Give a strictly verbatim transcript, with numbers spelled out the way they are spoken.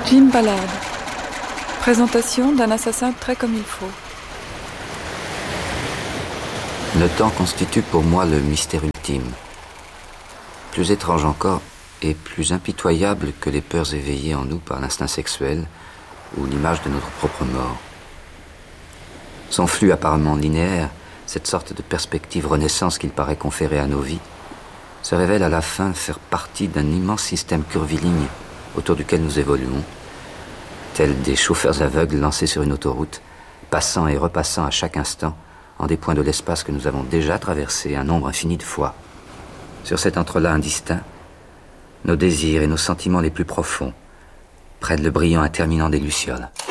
Jim Ballard. Présentation d'un assassin très comme il faut. Le temps constitue pour moi le mystère ultime. Plus étrange encore et plus impitoyable que les peurs éveillées en nous par l'instinct sexuel ou l'image de notre propre mort. Son flux apparemment linéaire, cette sorte de perspective renaissance qu'il paraît conférer à nos vies, se révèle à la fin faire partie d'un immense système curviligne autour duquel nous évoluons, tels des chauffeurs aveugles lancés sur une autoroute, passant et repassant à chaque instant en des points de l'espace que nous avons déjà traversés un nombre infini de fois. Sur cet entrelac indistinct, nos désirs et nos sentiments les plus profonds prennent le brillant interminant des lucioles.